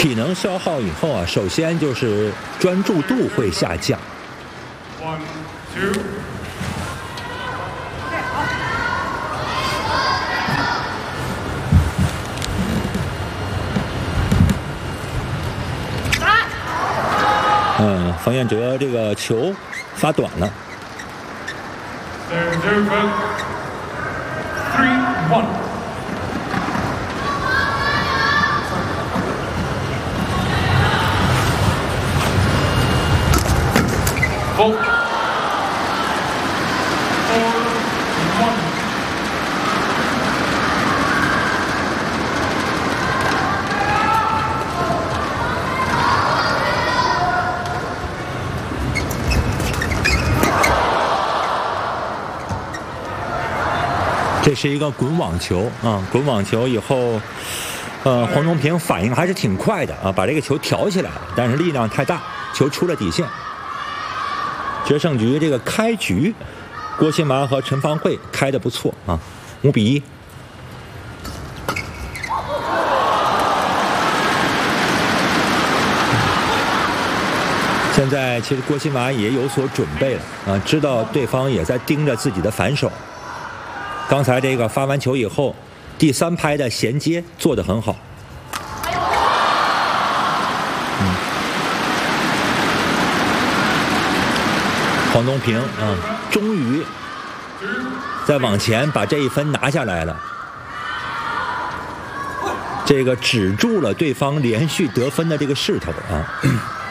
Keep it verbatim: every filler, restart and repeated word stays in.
体能消耗以后啊，首先就是专注度会下降。 One, two. 嗯，冯彦哲这个球发短了。 There's over. Three, one. Four. Four, one. 这是一个滚网球啊，滚网球以后，呃，黄东萍反应还是挺快的啊，把这个球挑起来了，但是力量太大，球出了底线。决胜局这个开局，郭昕麻和陈芳慧开得不错啊，五比一。现在其实郭昕麻也有所准备了啊，知道对方也在盯着自己的反手。刚才这个发完球以后，第三拍的衔接做得很好。嗯，黄东萍啊，终于再往前把这一分拿下来了，这个止住了对方连续得分的这个势头啊。